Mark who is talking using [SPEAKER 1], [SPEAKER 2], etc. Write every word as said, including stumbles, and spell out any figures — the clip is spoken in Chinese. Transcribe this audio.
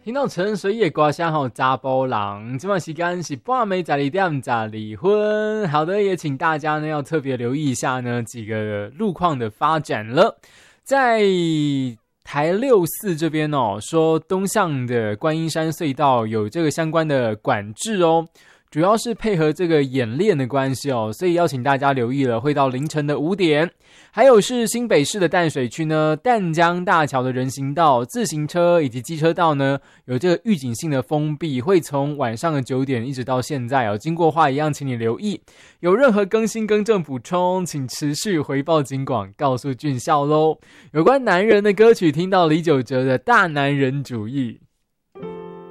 [SPEAKER 1] 听到沉水夜瓜香后查甫人，今晚时间是半暝十二点十二分。好的，也请大家呢要特别留意一下呢几个路况的发展了。在台六四这边哦，说东向的观音山隧道有这个相关的管制哦。主要是配合这个演练的关系哦，所以邀请大家留意了，会到凌晨的五点。还有是新北市的淡水区呢，淡江大桥的人行道、自行车以及机车道呢，有这个预警性的封闭，会从晚上的九点一直到现在哦。经过话一样，请你留意。有任何更新更正补充，请持续回报警广，告诉俊孝喽。有关男人的歌曲，听到李玖哲的《大男人主义》。